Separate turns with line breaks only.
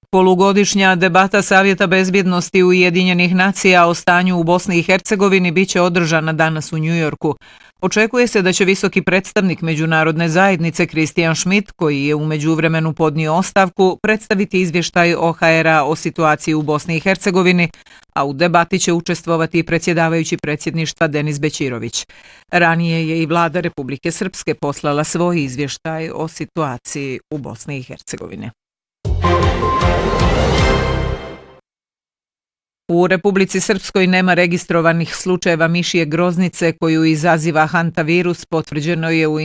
Polugodišnja debata Savjeta bezbjednosti Ujedinjenih nacija o stanju u Bosni i Hercegovini biće održana danas u Njujorku. Očekuje se da će visoki predstavnik međunarodne zajednice Christian Schmidt, koji je u međuvremenu podnio ostavku, predstaviti izvještaj OHR-a o situaciji u Bosni i Hercegovini, a u debati će učestvovati i predsjedavajući predsjedništva Denis Bećirović. Ranije je i vlada Republike Srpske poslala svoj izvještaj o situaciji u Bosni i Hercegovini. U Republici Srpskoj nema registrovanih slučajeva mišije groznice koju izaziva hantavirus, potvrđeno je u